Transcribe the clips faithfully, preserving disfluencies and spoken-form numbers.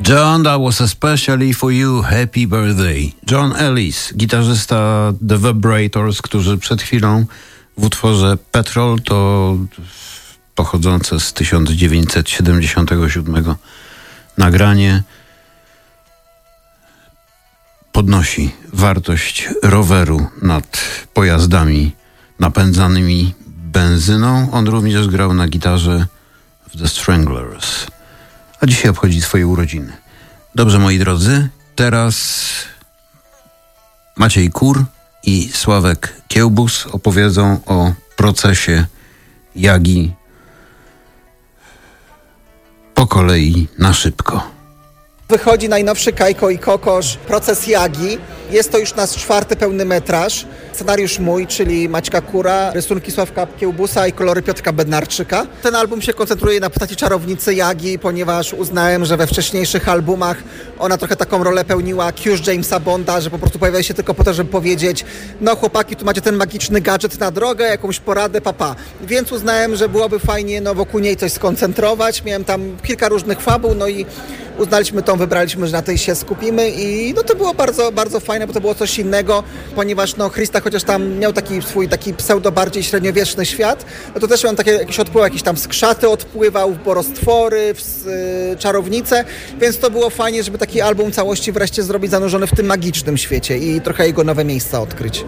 John, that was especially for you. Happy birthday. John Ellis, gitarzysta The Vibrators, którzy przed chwilą w utworze Petrol, to pochodzące z tysiąc dziewięćset siedemdziesiątego siódmego nagranie, podnosi wartość roweru nad pojazdami napędzanymi benzyną. On również grał na gitarze w The Stranglers, a dzisiaj obchodzi swoje urodziny. Dobrze, moi drodzy, teraz Maciej Kur i Sławek Kiełbus opowiedzą o procesie Jagi po kolei na szybko. Wychodzi najnowszy Kajko i Kokosz, proces Jagi. Jest to już nasz czwarty pełny metraż. Scenariusz mój, czyli Maćka Kura, rysunki Sławka Kiełbusa i kolory Piotrka Bednarczyka. Ten album się koncentruje na postaci czarownicy Jagi, ponieważ uznałem, że we wcześniejszych albumach ona trochę taką rolę pełniła Q Jamesa Bonda, że po prostu pojawia się tylko po to, żeby powiedzieć: no chłopaki, tu macie ten magiczny gadżet na drogę, jakąś poradę, papa. Więc uznałem, że byłoby fajnie no, wokół niej coś skoncentrować. Miałem tam kilka różnych fabuł, no i uznaliśmy tą, wybraliśmy, że na tej się skupimy i no to było bardzo, bardzo fajne, bo to było coś innego, ponieważ no Christa, chociaż tam miał taki swój taki pseudo bardziej średniowieczny świat, no to też miał takie jakieś odpływy, jakieś tam skrzaty odpływał, w borostwory, w y, czarownice, więc to było fajnie, żeby taki album całości wreszcie zrobić zanurzony w tym magicznym świecie i trochę jego nowe miejsca odkryć.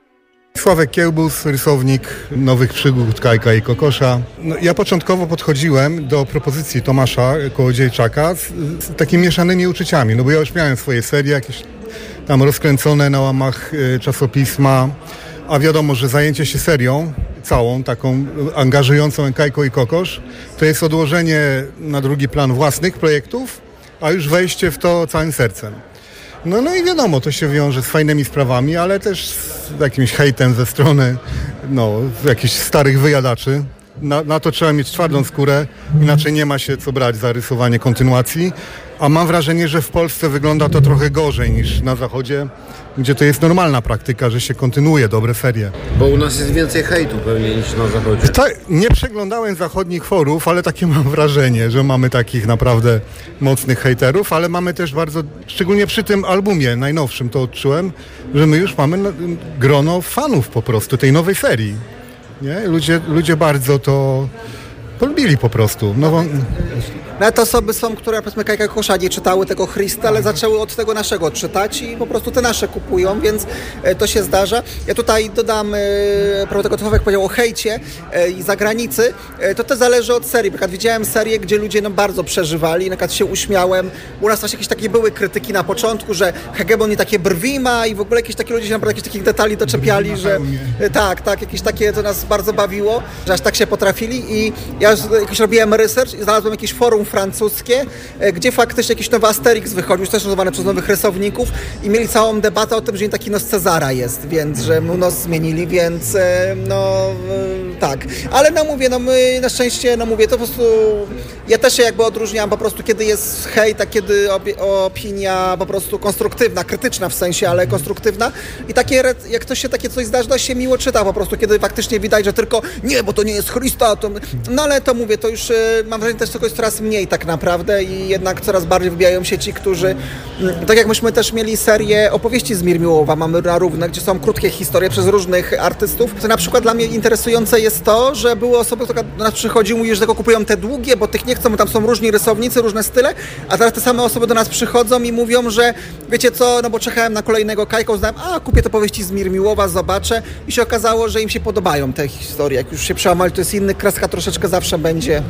Sławek Kiełbus, rysownik nowych przygód Kajka i Kokosza. No, ja początkowo podchodziłem do propozycji Tomasza Kołodziejczaka z, z takimi mieszanymi uczuciami, no bo ja już miałem swoje serie jakieś tam rozkręcone na łamach y, czasopisma, a wiadomo, że zajęcie się serią całą, taką angażującą Kajko i Kokosz, to jest odłożenie na drugi plan własnych projektów, a już wejście w to całym sercem. No, no i wiadomo, to się wiąże z fajnymi sprawami, ale też z jakimś hejtem ze strony no, jakichś starych wyjadaczy. Na, na to trzeba mieć twardą skórę, inaczej nie ma się co brać za rysowanie kontynuacji. A mam wrażenie, że w Polsce wygląda to trochę gorzej niż na Zachodzie, gdzie to jest normalna praktyka, że się kontynuuje dobre serie. Bo u nas jest więcej hejtu pewnie niż na Zachodzie. Ta, nie przeglądałem zachodnich forów, ale takie mam wrażenie, że mamy takich naprawdę mocnych hejterów, ale mamy też bardzo, szczególnie przy tym albumie najnowszym to odczułem, że my już mamy grono fanów po prostu tej nowej serii. Nie? Ludzie, ludzie bardzo to polubili po prostu. Nową... Nawet osoby są, które powiedzmy Kajka i Kokosza nie czytały tego Christa, ale zaczęły od tego naszego czytać i po prostu te nasze kupują, więc to się zdarza. Ja tutaj dodam, prawo tego Sławek powiedział o hejcie i zagranicy, to też zależy od serii. Na przykład widziałem serię, gdzie ludzie no, bardzo przeżywali, na przykład się uśmiałem. U nas właśnie jakieś takie były krytyki na początku, że Hegemon nie takie brwi ma i w ogóle jakieś takie ludzie się naprawdę jakichś takich detali doczepiali, że tak, tak, jakieś takie, to nas bardzo bawiło, że aż tak się potrafili i ja jakiś robiłem research i znalazłem jakieś forum francuskie, gdzie faktycznie jakiś nowy Asterix wychodził, też nazywany przez nowych rysowników i mieli całą debatę o tym, że nie taki nos Cezara jest, więc, że mu nos zmienili, więc no tak. Ale no mówię, no my na szczęście, no mówię, to po prostu ja też się jakby odróżniam po prostu, kiedy jest hejt, a kiedy opinia po prostu konstruktywna, krytyczna w sensie, ale konstruktywna i takie, jak to się takie coś zdarzy, to się miło czyta po prostu, kiedy faktycznie widać, że tylko nie, bo to nie jest Christa, to... no ale to mówię, to już mam wrażenie też tego jest coraz mniej tak naprawdę i jednak coraz bardziej wybijają się ci, którzy, tak jak myśmy też mieli serię opowieści z Mirmiłowa, mamy na równe, gdzie są krótkie historie przez różnych artystów, to na przykład dla mnie interesujące jest to, że były osoby, które do nas przychodziły, mówiły, że tylko kupują te długie, bo tych nie chcą, bo tam są różni rysownicy, różne style, a teraz te same osoby do nas przychodzą i mówią, że wiecie co, no bo czekałem na kolejnego Kajka, uznałem, a kupię te powieści z Mirmiłowa, zobaczę i się okazało, że im się podobają te historie, jak już się przełamali, to jest inny, kreska troszeczkę zawsze będzie.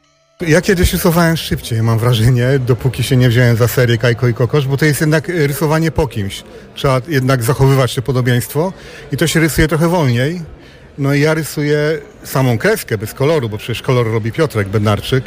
Ja kiedyś rysowałem szybciej, mam wrażenie, dopóki się nie wziąłem za serię Kajko i Kokosz, bo to jest jednak rysowanie po kimś. Trzeba jednak zachowywać to podobieństwo i to się rysuje trochę wolniej. No i ja rysuję samą kreskę bez koloru, bo przecież kolor robi Piotrek Bednarczyk,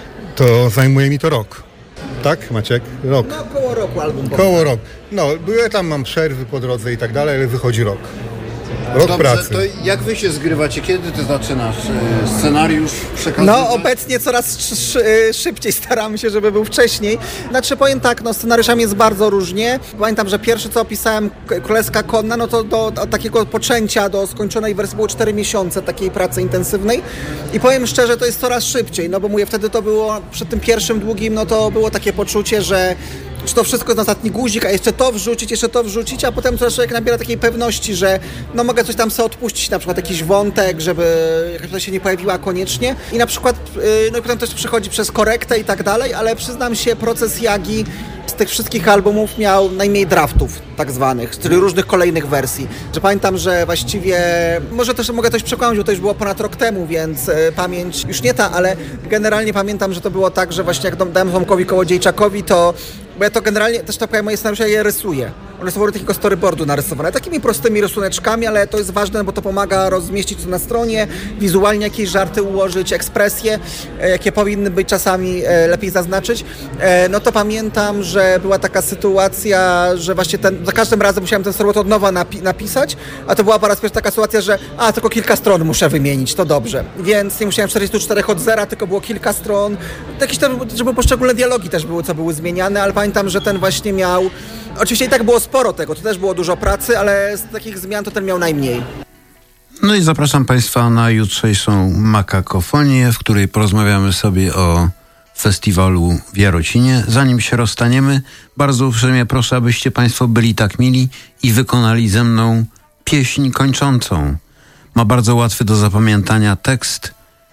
to zajmuje mi to rok. Tak, Maciek? Rok. No koło roku album. Koło roku. No, były tam, mam przerwy po drodze i tak dalej, ale wychodzi rok. Rok Dobrze, pracy. to jak wy się zgrywacie? Kiedy ty zaczynasz e, scenariusz przekazywać? No obecnie coraz sz- sz- szybciej staramy się, żeby był wcześniej. Znaczy powiem tak, no scenariuszami jest bardzo różnie. Pamiętam, że pierwszy co opisałem, K- Królewska Konna, no to do, do takiego poczęcia, do skończonej wersji było cztery miesiące takiej pracy intensywnej. I powiem szczerze, to jest coraz szybciej, no bo mówię, wtedy to było, przed tym pierwszym długim, no to było takie poczucie, że czy to wszystko jest na ostatni guzik, a jeszcze to wrzucić, jeszcze to wrzucić, a potem coraz człowiek nabiera takiej pewności, że no mogę coś tam sobie odpuścić, na przykład jakiś wątek, żeby jakaś to się nie pojawiła koniecznie. I na przykład, yy, no i potem też przychodzi przez korektę i tak dalej, ale przyznam się, proces Jagi z tych wszystkich albumów miał najmniej draftów tak zwanych, czyli różnych kolejnych wersji. Że pamiętam, że właściwie, może też mogę coś przekłamać, bo to już było ponad rok temu, więc y, pamięć już nie ta, ale generalnie pamiętam, że to było tak, że właśnie jak dałem Tomkowi Kołodziejczakowi, to bo ja to generalnie, też tak powiem, moje scenariusze ja je rysuję. One są do takiego storyboardu narysowane, takimi prostymi rysuneczkami, ale to jest ważne, bo to pomaga rozmieścić to na stronie, wizualnie jakieś żarty ułożyć, ekspresje, e, jakie powinny być czasami e, lepiej zaznaczyć. E, no to pamiętam, że była taka sytuacja, że właśnie ten, za każdym razem musiałem ten storyboard od nowa napi- napisać, a to była po raz pierwszy taka sytuacja, że a, tylko kilka stron muszę wymienić, to dobrze. Więc nie musiałem czterdzieści cztery od zera, tylko było kilka stron. Jakieś tam, żeby poszczególne dialogi też były, co były zmieniane, ale pamiętam, że ten właśnie miał... Oczywiście i tak było sporo tego, to też było dużo pracy, ale z takich zmian to ten miał najmniej. No i zapraszam Państwa na jutrzejszą Makakofonię, w której porozmawiamy sobie o festiwalu w Jarocinie. Zanim się rozstaniemy, bardzo uprzejmie proszę, abyście Państwo byli tak mili i wykonali ze mną pieśń kończącą. Ma bardzo łatwy do zapamiętania tekst,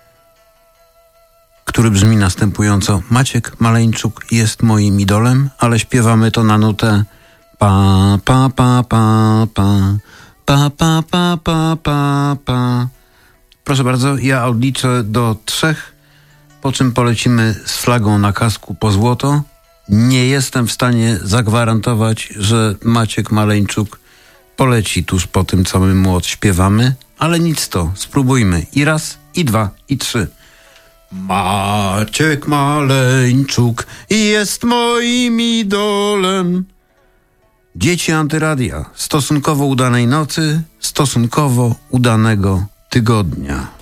który brzmi następująco. Maciek Maleńczuk jest moim idolem, ale śpiewamy to na nutę pa, pa, pa, pa, pa, pa, pa, pa, pa, pa, pa. Proszę bardzo, ja odliczę do trzech, po czym polecimy z flagą na kasku po złoto. Nie jestem w stanie zagwarantować, że Maciek Maleńczuk poleci tuż po tym, co my mu odśpiewamy, ale nic to, spróbujmy. I raz, i dwa, i trzy. Maciek Maleńczuk jest moim idolem. Dzieci Antyradia, stosunkowo udanej nocy, stosunkowo udanego tygodnia.